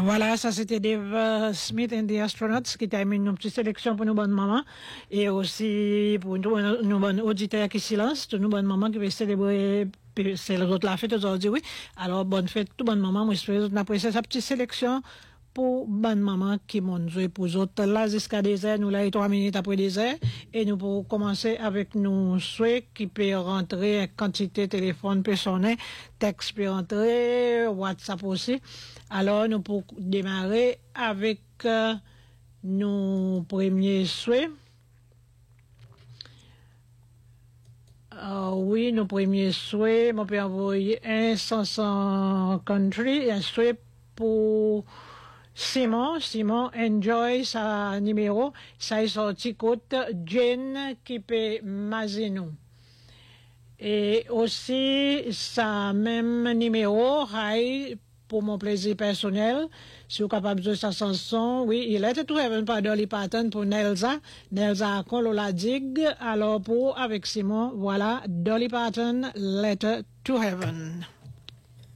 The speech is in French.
Voilà, ça c'était Dave Smith and the Astronauts qui termine une petite sélection pour nous bonnes mamans et aussi pour nous bonnes auditeurs qui silence, nous bonnes mamans qui veulent célébrer c'est l'autre la fête aujourd'hui, oui. Alors bonne fête tout bonne maman, moi j'espère que vous appréciez sa petite sélection pour bonne maman qui m'ont joué pour autres là jusqu'à des heures, nous là et 3 minutes après des heures et nous pour commencer avec nos souhaits qui peut rentrer quantité téléphone personnel, texte peut rentrer, WhatsApp aussi. Alors nous pour démarrer avec nos premiers souhaits. Oui, nos premiers souhaits, on peut envoyer un 500 country, un souhait pour Simon, enjoy sa numéro, ça est sorti côte Jane qui peut Mazinou. Et aussi, sa même numéro, Rai, pour mon plaisir personnel, si vous êtes capable de sa chanson, oui, il était tout heaven par Dolly Parton pour Nelza Colola Dig, alors pour, avec Simon, voilà, Dolly Parton, Letter to Heaven.